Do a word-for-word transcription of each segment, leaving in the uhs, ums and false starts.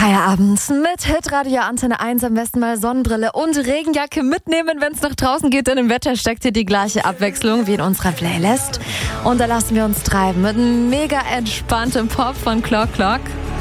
Feierabend mit Hitradio Antenne eins, am besten mal Sonnenbrille und Regenjacke mitnehmen, wenn es nach draußen geht, denn im Wetter steckt hier die gleiche Abwechslung wie in unserer Playlist. Und da lassen wir uns treiben mit einem mega entspanntem Pop von Clock Clock.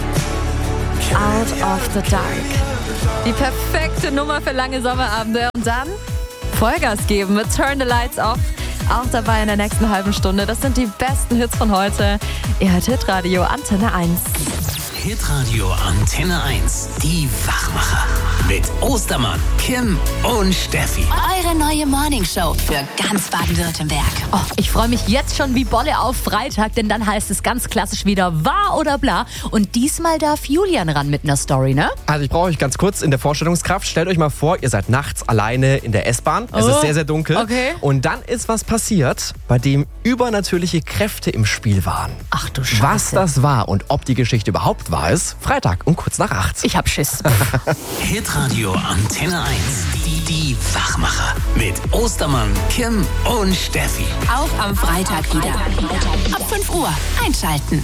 Out of the Dark. Die perfekte Nummer für lange Sommerabende. Und dann Vollgas geben mit Turn the Lights Off. Auch dabei in der nächsten halben Stunde. Das sind die besten Hits von heute. Ihr hört Hitradio Antenne eins. Hitradio Antenne eins. Die Wachmacher. Mit Ostermann, Kim und Steffi. Eure neue Morningshow für ganz Baden-Württemberg. Oh, ich freue mich jetzt schon wie Bolle auf Freitag, denn dann heißt es ganz klassisch wieder wahr oder bla. Und diesmal darf Julian ran mit einer Story, ne? Also ich brauche euch ganz kurz in der Vorstellungskraft. Stellt euch mal vor, ihr seid nachts alleine in der S-Bahn. Es Oh, ist sehr, sehr dunkel. okay. Und dann ist was passiert, bei dem übernatürliche Kräfte im Spiel waren. Ach du Scheiße. Was das war und ob die Geschichte überhaupt wahr ist, Freitag um kurz nach acht. Ich hab Schiss. Hitradio Antenne eins. Die, die Wachmacher. Mit Ostermann, Kim und Steffi. Auch am Freitag wieder. Ab fünf Uhr einschalten.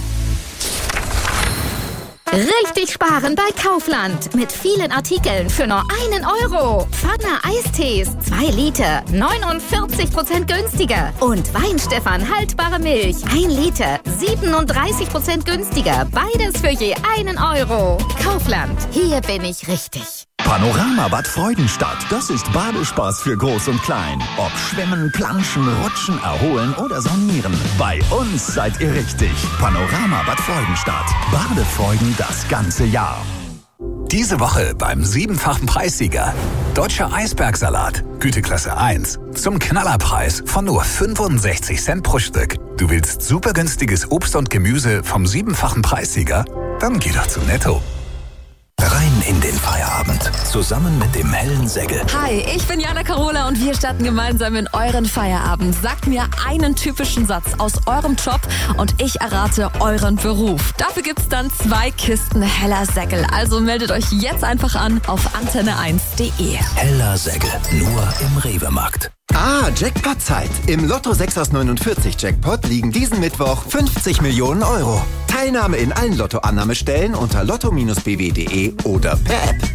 Richtig sparen bei Kaufland. Mit vielen Artikeln für nur einen Euro. Pfanner Eistees, zwei Liter, neunundvierzig Prozent günstiger. Und Weinstefan haltbare Milch, ein Liter, siebenunddreißig Prozent günstiger. Beides für je einen Euro. Kaufland, hier bin ich richtig. Panorama Bad Freudenstadt. Das ist Badespaß für Groß und Klein. Ob Schwimmen, Planschen, Rutschen, Erholen oder Sonieren. Bei uns seid ihr richtig. Panorama Bad Freudenstadt. Badefreuden das ganze Jahr. Diese Woche beim siebenfachen Preissieger. Deutscher Eisbergsalat, Güteklasse eins. Zum Knallerpreis von nur fünfundsechzig Cent pro Stück. Du willst super günstiges Obst und Gemüse vom siebenfachen Preissieger? Dann geh doch zu Netto. Rein in den Feierabend. Zusammen mit dem hellen Sägel. Hi, ich bin Jana Carola und wir starten gemeinsam in euren Feierabend. Sagt mir einen typischen Satz aus eurem Job und ich errate euren Beruf. Dafür gibt's dann zwei Kisten heller Sägel. Also meldet euch jetzt einfach an auf antenne eins punkt de. Heller Sägel. Nur im Rewe-Markt. Ah, Jackpot-Zeit. Im Lotto sechs aus neunundvierzig Jackpot liegen diesen Mittwoch fünfzig Millionen Euro. Teilnahme in allen Lotto-Annahmestellen unter lotto Bindestrich b w punkt de oder per App.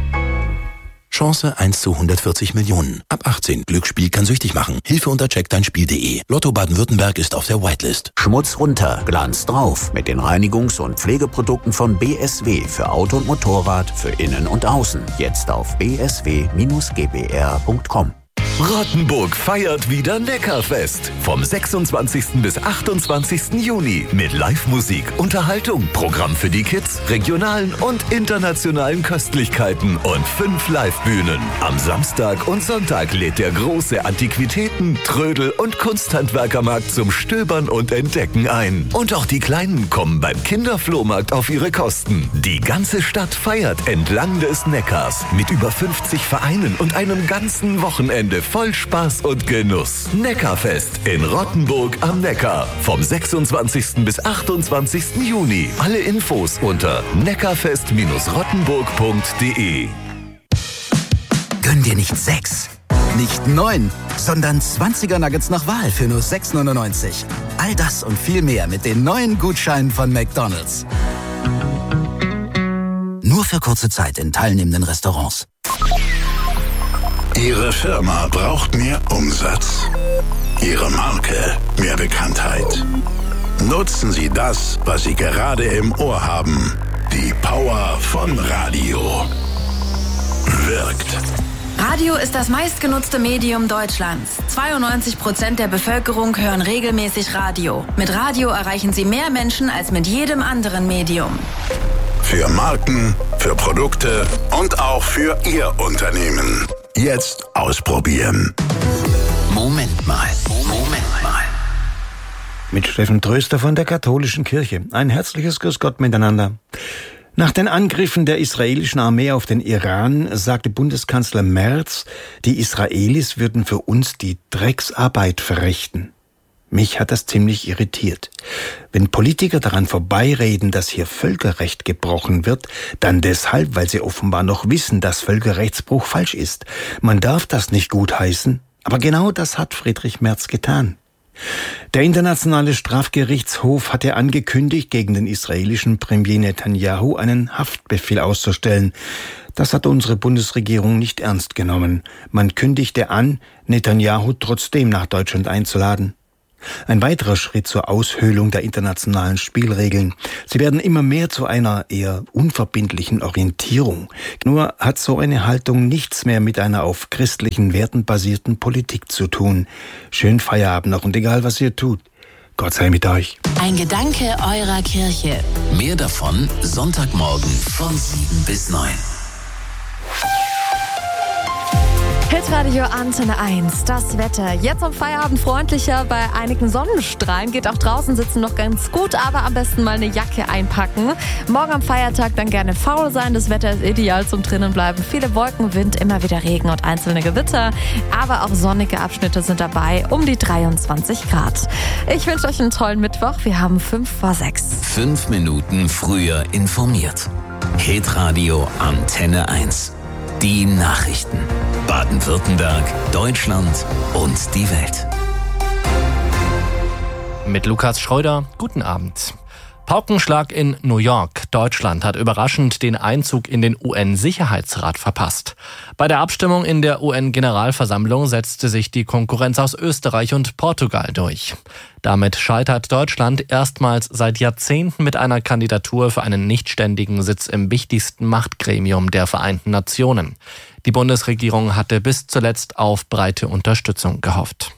Chance eins zu hundertvierzig Millionen. Ab achtzehn. Glücksspiel kann süchtig machen. Hilfe unter check dein spiel punkt de. Lotto Baden-Württemberg ist auf der Whitelist. Schmutz runter, Glanz drauf. Mit den Reinigungs- und Pflegeprodukten von B S W für Auto und Motorrad, für Innen und Außen. Jetzt auf b s w Bindestrich g b r punkt com. Rottenburg feiert wieder Neckarfest. Vom sechsundzwanzigsten bis achtundzwanzigsten Juni. Mit Live-Musik, Unterhaltung, Programm für die Kids, regionalen und internationalen Köstlichkeiten und fünf Live-Bühnen. Am Samstag und Sonntag lädt der große Antiquitäten-, Trödel- und Kunsthandwerkermarkt zum Stöbern und Entdecken ein. Und auch die Kleinen kommen beim Kinderflohmarkt auf ihre Kosten. Die ganze Stadt feiert entlang des Neckars mit über fünfzig Vereinen und einem ganzen Wochenende voll Spaß und Genuss. Neckarfest in Rottenburg am Neckar. Vom sechsundzwanzigsten bis achtundzwanzigsten Juni. Alle Infos unter neckarfest Bindestrich rottenburg punkt de. Gönn dir nicht sechs, nicht neun, sondern zwanziger Nuggets nach Wahl für nur sechs neunundneunzig. All das und viel mehr mit den neuen Gutscheinen von McDonald's. Nur für kurze Zeit in teilnehmenden Restaurants. Ihre Firma braucht mehr Umsatz. Ihre Marke mehr Bekanntheit. Nutzen Sie das, was Sie gerade im Ohr haben. Die Power von Radio. Wirkt. Radio ist das meistgenutzte Medium Deutschlands. zweiundneunzig Prozent der Bevölkerung hören regelmäßig Radio. Mit Radio erreichen Sie mehr Menschen als mit jedem anderen Medium. Für Marken, für Produkte und auch für Ihr Unternehmen. Jetzt ausprobieren. Moment mal, Moment mal. Mit Steffen Tröster von der Katholischen Kirche. Ein herzliches Grüß Gott miteinander. Nach den Angriffen der israelischen Armee auf den Iran sagte Bundeskanzler Merz, die Israelis würden für uns die Drecksarbeit verrichten. Mich hat das ziemlich irritiert. Wenn Politiker daran vorbeireden, dass hier Völkerrecht gebrochen wird, dann deshalb, weil sie offenbar noch wissen, dass Völkerrechtsbruch falsch ist. Man darf das nicht gutheißen, aber genau das hat Friedrich Merz getan. Der internationale Strafgerichtshof hatte angekündigt, gegen den israelischen Premier Netanyahu einen Haftbefehl auszustellen. Das hat unsere Bundesregierung nicht ernst genommen. Man kündigte an, Netanyahu trotzdem nach Deutschland einzuladen. Ein weiterer Schritt zur Aushöhlung der internationalen Spielregeln. Sie werden immer mehr zu einer eher unverbindlichen Orientierung. Nur hat so eine Haltung nichts mehr mit einer auf christlichen Werten basierten Politik zu tun. Schönen Feierabend noch und egal was ihr tut, Gott sei mit euch. Ein Gedanke eurer Kirche. Mehr davon Sonntagmorgen von sieben bis neun. Hitradio Antenne eins, das Wetter. Jetzt am Feierabend freundlicher, bei einigen Sonnenstrahlen. Geht auch draußen sitzen noch ganz gut, aber am besten mal eine Jacke einpacken. Morgen am Feiertag dann gerne faul sein. Das Wetter ist ideal zum drinnen bleiben. Viele Wolken, Wind, immer wieder Regen und einzelne Gewitter. Aber auch sonnige Abschnitte sind dabei, um die dreiundzwanzig Grad. Ich wünsche euch einen tollen Mittwoch. Wir haben fünf vor sechs. Fünf Minuten früher informiert. Hitradio Antenne eins. Die Nachrichten. Baden-Württemberg, Deutschland und die Welt. Mit Lukas Schröder, guten Abend. Paukenschlag in New York. Deutschland hat überraschend den Einzug in den U N-Sicherheitsrat verpasst. Bei der Abstimmung in der U N-Generalversammlung setzte sich die Konkurrenz aus Österreich und Portugal durch. Damit scheitert Deutschland erstmals seit Jahrzehnten mit einer Kandidatur für einen nichtständigen Sitz im wichtigsten Machtgremium der Vereinten Nationen. Die Bundesregierung hatte bis zuletzt auf breite Unterstützung gehofft.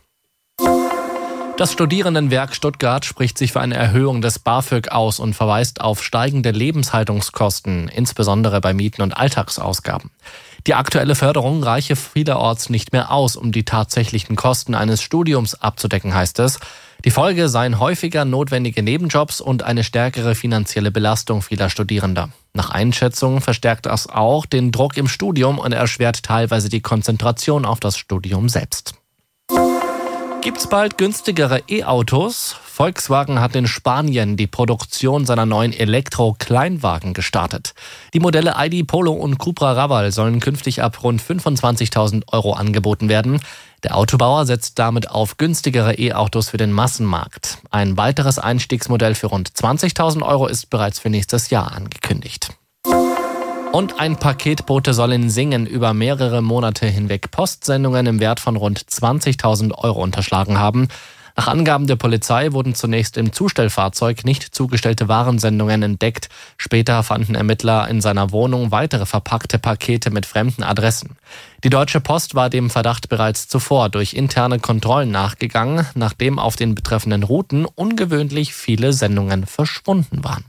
Das Studierendenwerk Stuttgart spricht sich für eine Erhöhung des BAföG aus und verweist auf steigende Lebenshaltungskosten, insbesondere bei Mieten und Alltagsausgaben. Die aktuelle Förderung reiche vielerorts nicht mehr aus, um die tatsächlichen Kosten eines Studiums abzudecken, heißt es. Die Folge seien häufiger notwendige Nebenjobs und eine stärkere finanzielle Belastung vieler Studierender. Nach Einschätzungen verstärkt das auch den Druck im Studium und erschwert teilweise die Konzentration auf das Studium selbst. Gibt's bald günstigere E-Autos? Volkswagen hat in Spanien die Produktion seiner neuen Elektro-Kleinwagen gestartet. Die Modelle I D Polo und Cupra Raval sollen künftig ab rund fünfundzwanzigtausend Euro angeboten werden. Der Autobauer setzt damit auf günstigere E-Autos für den Massenmarkt. Ein weiteres Einstiegsmodell für rund zwanzigtausend Euro ist bereits für nächstes Jahr angekündigt. Und ein Paketbote soll in Singen über mehrere Monate hinweg Postsendungen im Wert von rund zwanzigtausend Euro unterschlagen haben. Nach Angaben der Polizei wurden zunächst im Zustellfahrzeug nicht zugestellte Warensendungen entdeckt. Später fanden Ermittler in seiner Wohnung weitere verpackte Pakete mit fremden Adressen. Die Deutsche Post war dem Verdacht bereits zuvor durch interne Kontrollen nachgegangen, nachdem auf den betreffenden Routen ungewöhnlich viele Sendungen verschwunden waren.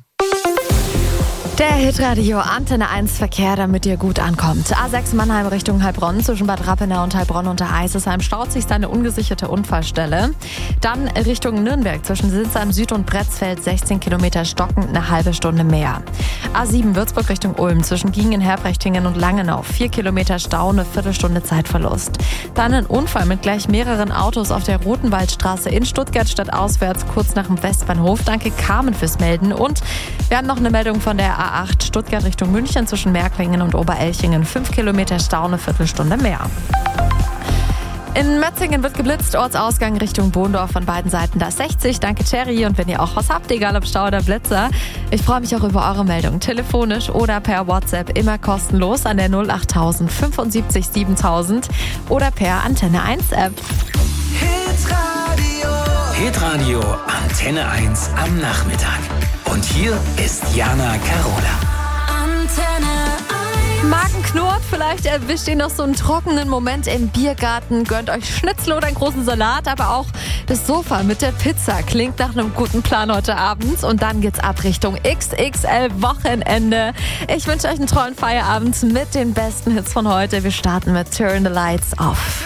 Der Hitradio Antenne eins Verkehr, damit ihr gut ankommt. A sechs Mannheim Richtung Heilbronn, zwischen Bad Rappenau und Heilbronn unter Eisesheim staut sich eine ungesicherte Unfallstelle. Dann Richtung Nürnberg, zwischen Sinsheim Süd und Bretzfeld, sechzehn Kilometer stockend, eine halbe Stunde mehr. A sieben Würzburg Richtung Ulm, zwischen Giengen, Herbrechtingen und Langenau, vier Kilometer Stau, eine Viertelstunde Zeitverlust. Dann ein Unfall mit gleich mehreren Autos auf der Rotenwaldstraße in Stuttgart stadtauswärts, kurz nach dem Westbahnhof. Danke Carmen fürs Melden. Und wir haben noch eine Meldung von der A acht Stuttgart Richtung München, zwischen Merklingen und Oberelchingen, fünf Kilometer Stau, eine Viertelstunde mehr. In Metzingen wird geblitzt, Ortsausgang Richtung Bohndorf von beiden Seiten da sechzig. Danke Cherry, und wenn ihr auch was habt, egal ob Stau oder Blitzer, ich freue mich auch über eure Meldung. Telefonisch oder per WhatsApp, immer kostenlos an der null achttausend fünfundsiebzig siebentausend oder per Antenne eins App. Hitradio. Hitradio Antenne eins am Nachmittag. Und hier ist Jana Carola. Antenne eins. Magen knurrt, vielleicht erwischt ihr noch so einen trockenen Moment im Biergarten, gönnt euch Schnitzel oder einen großen Salat, aber auch das Sofa mit der Pizza klingt nach einem guten Plan heute Abend. Und dann geht's ab Richtung X X L Wochenende. Ich wünsche euch einen tollen Feierabend mit den besten Hits von heute. Wir starten mit Turn the Lights Off.